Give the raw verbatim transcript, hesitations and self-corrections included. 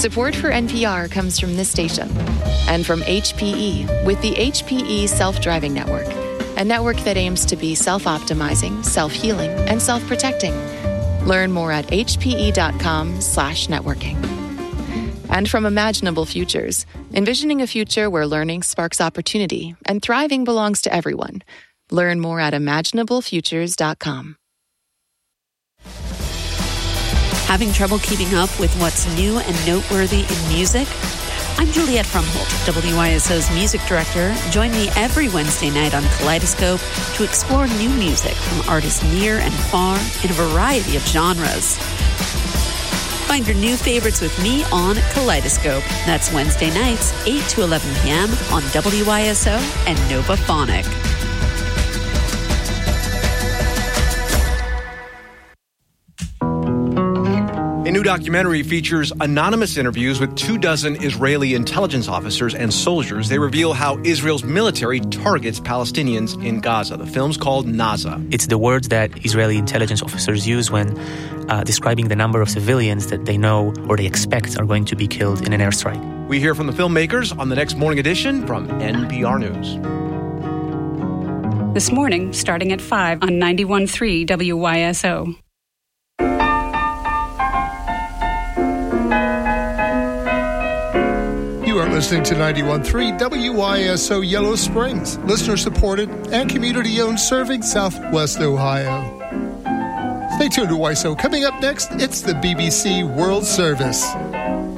Support for N P R comes from this station and from H P E with the H P E Self-Driving Network, a network that aims to be self-optimizing, self-healing, and self-protecting. Learn more at hpe.com slash networking. And from Imaginable Futures, envisioning a future where learning sparks opportunity and thriving belongs to everyone. Learn more at imaginable futures dot com. Having trouble keeping up with what's new and noteworthy in music? I'm Juliette Frumholt, W I S O's music director. Join me every Wednesday night on Kaleidoscope to explore new music from artists near and far in a variety of genres. Find your new favorites with me on Kaleidoscope. That's Wednesday nights, eight to eleven p.m. on W I S O and Novaphonic. A new documentary features anonymous interviews with two dozen Israeli intelligence officers and soldiers. They reveal how Israel's military targets Palestinians in Gaza. The film's called Naza. It's the words that Israeli intelligence officers use when uh, describing the number of civilians that they know or they expect are going to be killed in an airstrike. We hear from the filmmakers on the next morning edition from N P R News. This morning, starting at five on ninety-one point three W Y S O. You are listening to ninety-one point three W Y S O Yellow Springs, listener-supported and community-owned, serving Southwest Ohio. Stay tuned to Y S O. Coming up next, it's the B B C World Service.